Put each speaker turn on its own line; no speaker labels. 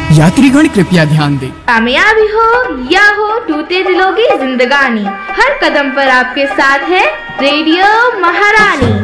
यात्रीगण कृपया ध्यान दें।
कामयाबी हो या हो टूटे दिलों की जिंदगानी, हर कदम पर आपके साथ है रेडियो महारानी।